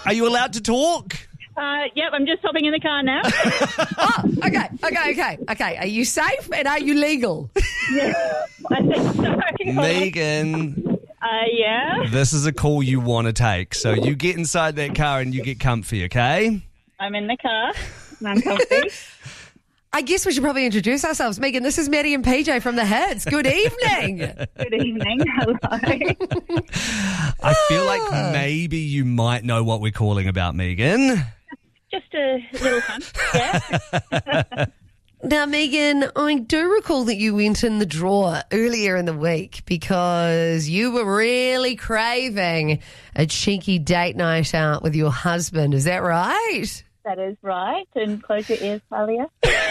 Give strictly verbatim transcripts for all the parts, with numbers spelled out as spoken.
Are you allowed to talk? Uh, yep, I'm just hopping in the car now. Oh, okay, okay, okay, okay. Are you safe and are you legal? Yeah, I think so. Megan, Uh, yeah, this is a call you want to take. So you get inside that car and you get comfy, okay? I'm in the car and I'm comfy. I guess we should probably introduce ourselves. Megan, this is Maddie and P J from The Hits. Good evening. Good evening. Hello. I feel like maybe you might know what we're calling about, Megan. Just a little fun. Yeah. Now, Megan, I do recall that you went in the drawer earlier in the week because you were really craving a cheeky date night out with your husband. Is that right? That is right. And close your ears, Talia.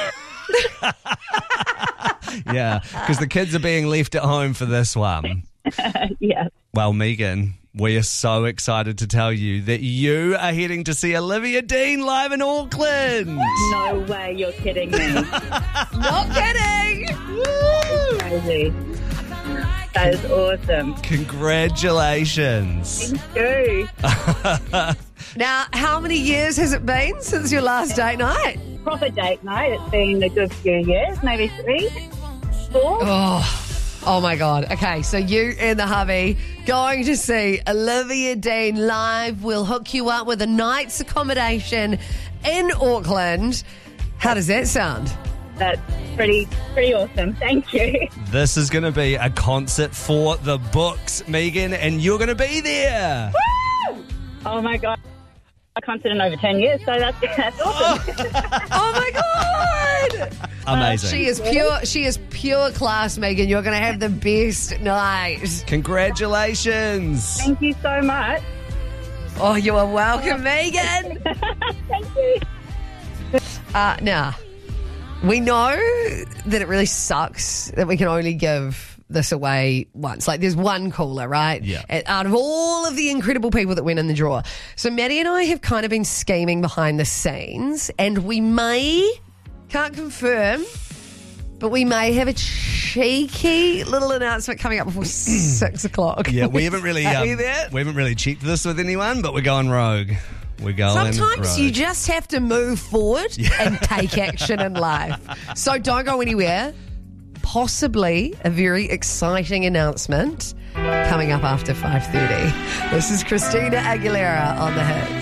Yeah, because the kids are being left at home for this one. Yeah. Well, Megan, we are so excited to tell you that you are heading to see Olivia Dean live in Auckland. No way you're kidding me. Not kidding. Crazy. That is awesome. Congratulations. Thank you. Now, how many years has it been since your last date night? Proper date night. It's been a good few years, maybe three, four. Oh, oh my God. Okay, so you and the hubby going to see Olivia Dean live. We'll hook you up with a night's accommodation in Auckland. How does that sound? That's pretty, pretty awesome. Thank you. This is going to be a concert for the books, Megan, and you're going to be there. Woo! Oh my God. A concert in over ten years, so that's, that's awesome. Oh my God! Amazing. She is pure. She is pure class, Megan. You're going to have the best night. Congratulations. Thank you so much. Oh, you are welcome, Megan. Thank you. Uh, now, we know that it really sucks that we can only give this away once. Like, there's one caller, right? Yeah. And out of all of the incredible people that went in the draw. So Maddie and I have kind of been scheming behind the scenes, and we may, can't confirm, but we may have a cheeky little announcement coming up before six o'clock. Yeah, we haven't really Say um, that. we haven't really checked this with anyone, but we're going rogue. We're going Sometimes rogue. you just have to move forward and take action in life. So don't go anywhere. Possibly a very exciting announcement coming up after five thirty. This is Christina Aguilera on The Hits.